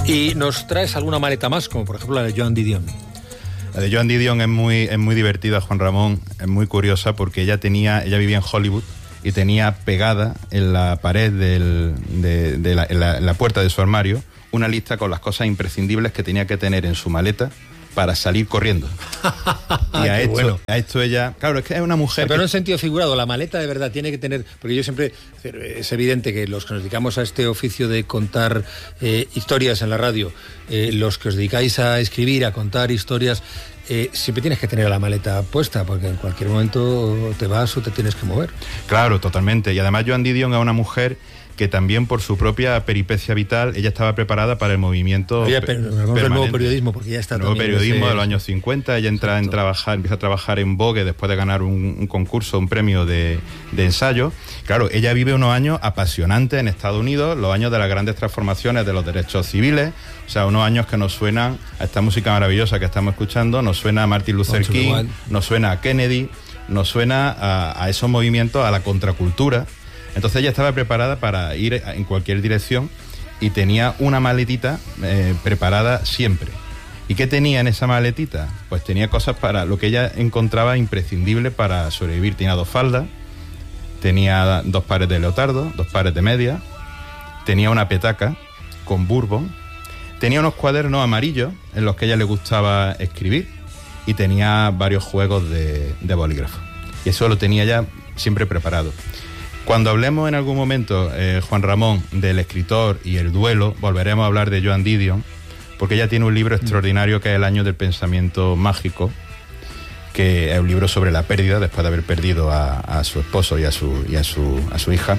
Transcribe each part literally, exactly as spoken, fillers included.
¿Y nos traes alguna maleta más, como por ejemplo la de Joan Didion? La de Joan Didion es muy, es muy divertida, Juan Ramón, es muy curiosa porque ella tenía, ella vivía en Hollywood y tenía pegada en la pared del, de, de la, en la, en la puerta de su armario una lista con las cosas imprescindibles que tenía que tener en su maleta para salir corriendo. Y a esto, bueno. a esto ella... Claro, es que es una mujer... Pero que... en sentido figurado, la maleta de verdad tiene que tener... Porque yo siempre... Es evidente que los que nos dedicamos a este oficio de contar eh, historias en la radio, eh, los que os dedicáis a escribir, a contar historias, eh, siempre tienes que tener la maleta puesta, porque en cualquier momento te vas o te tienes que mover. Claro, totalmente. Y además Joan Didion es una mujer que también por su propia peripecia vital, ella estaba preparada para el movimiento Oye, pero el nuevo periodismo, porque ya está el nuevo también periodismo ese... de los años cincuenta, ella entra en trabajar, empieza a trabajar en Vogue después de ganar un, un concurso, un premio de, de ensayo. Claro, ella vive unos años apasionantes en Estados Unidos, los años de las grandes transformaciones de los derechos civiles, o sea, unos años que nos suenan a esta música maravillosa que estamos escuchando, nos suena a Martin Luther King, igual. Nos suena a Kennedy, nos suena a, a esos movimientos, a la contracultura. Entonces ella estaba preparada para ir en cualquier dirección y tenía una maletita eh, preparada siempre. ¿Y qué tenía en esa maletita? Pues tenía cosas para lo que ella encontraba imprescindible para sobrevivir. Tenía dos faldas, tenía dos pares de leotardo, dos pares de medias, tenía una petaca con bourbon, tenía unos cuadernos amarillos en los que a ella le gustaba escribir y tenía varios juegos de, de bolígrafo. Y eso lo tenía ya siempre preparado. Cuando hablemos en algún momento, eh, Juan Ramón, del escritor y el duelo, volveremos a hablar de Joan Didion, porque ella tiene un libro extraordinario que es El año del pensamiento mágico, que es un libro sobre la pérdida, después de haber perdido a, a su esposo y a su, y a su, a su hija.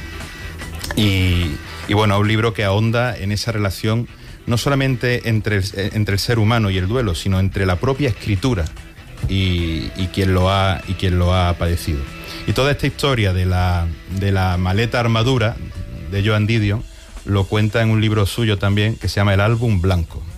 Y, y bueno, es un libro que ahonda en esa relación, no solamente entre el, entre el ser humano y el duelo, sino entre la propia escritura y, y, quien, lo ha, y quien lo ha padecido. Y toda esta historia de la, de la maleta armadura de Joan Didion lo cuenta en un libro suyo también que se llama El álbum blanco.